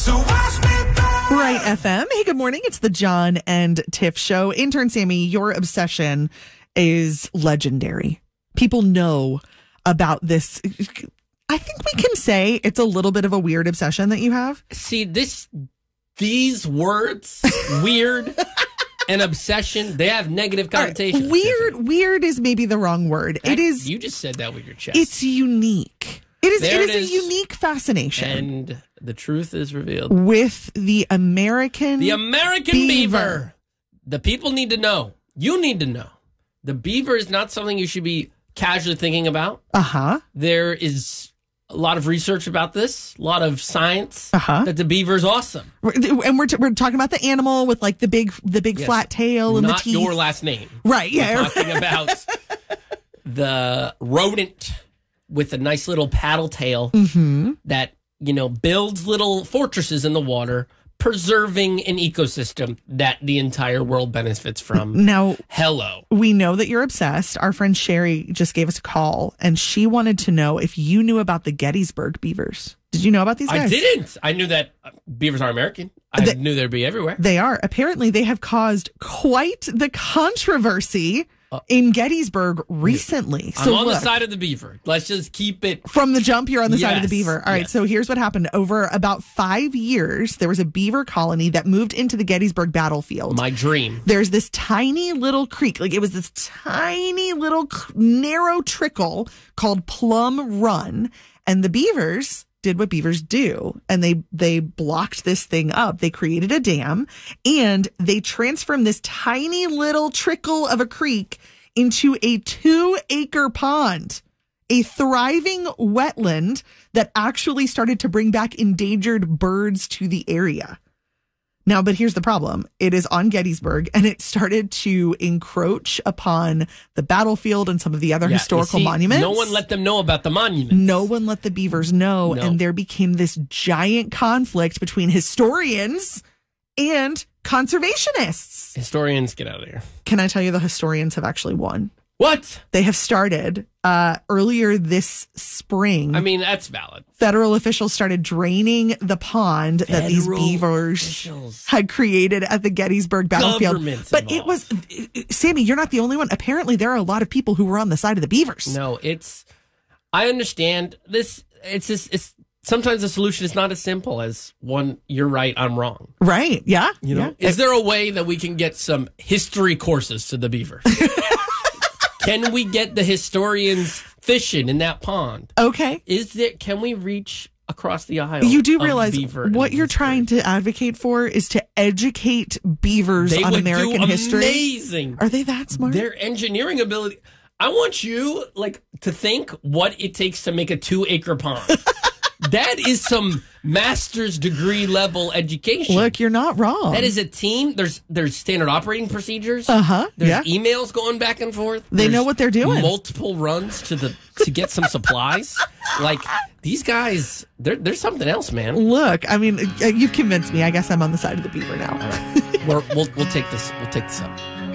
So watch me burn. Right FM. Hey, good morning. It's the John and Tiff Show. Intern Sammy, your obsession is legendary. People know about this. I think we can say it's a little bit of a weird obsession that you have. See, these words, weird and obsession, they have negative connotations. Weird is maybe the wrong word. It is. You just said that with your chest. It's unique. It is There it a is. unique fascination. And the truth is revealed. With the American beaver. The people need to know. You need to know. The beaver is not something you should be casually thinking about. Uh-huh. There is a lot of research about this, a lot of science Uh-huh. that the beaver is awesome. And we're talking about the animal with like the big Yes. flat tail and Not the teeth. your last name. Right, yeah. We're talking about the rodent with a nice little paddle tail that, builds little fortresses in the water, preserving an ecosystem that the entire world benefits from. Now, Hello. we know that you're obsessed. Our friend Sherry just gave us a call, and she wanted to know if you knew about the Gettysburg Beavers. Did you know about these guys? I didn't. I knew that beavers are American. I knew they'd be everywhere. They are. Apparently, they have caused quite the controversy in Gettysburg recently. I'm on the side of the beaver. Let's just keep it. From the jump, you're on the side of the Yes, beaver. All right, yes. so here's what happened. Over about 5 years, there was a beaver colony that moved into the Gettysburg battlefield. My dream. There's this tiny little creek. Like, it was this tiny little narrow trickle called Plum Run. And the beavers did what beavers do. And they blocked this thing up. They created a dam and they transformed this tiny little trickle of a creek into a 2-acre pond, a thriving wetland that actually started to bring back endangered birds to the area. Now, but here's the problem. It is on Gettysburg, and it started to encroach upon the battlefield and some of the other historical monuments. No one let them know about the monuments. No one let the beavers know, No. and there became this giant conflict between historians and conservationists. Historians, get out of here. Can I tell you the historians have actually won? What? They have started earlier this spring. I mean, that's valid. Federal officials started draining the pond that these Federal beavers officials. had created at the Gettysburg battlefield. Government's But it was, Sammy, you're not the only one. Apparently, there are a lot of people who were on the side of the beavers. No, I understand this. It's sometimes the solution is not as simple as one, you're right, I'm wrong. Right? Yeah. Yeah. Is there a way that we can get some history courses to the beavers? Can we get the historians fishing in that pond? Okay. Can we reach across the aisle? You do of realize beaver what and you're history? trying to advocate for is to educate beavers They on would American do history. amazing. Are they that smart? Their engineering ability. I want you to think what it takes to make a 2-acre pond. That is some master's degree level education. Look, you're not wrong. That is a team. There's standard operating procedures. Uh-huh, There's yeah. emails going back and forth. They know There's what they're doing. Multiple runs to get some supplies. Like, these guys, there's something else, man. Look, I mean, you've convinced me. I guess I'm on the side of the beaver now. We'll take this. We'll take this up.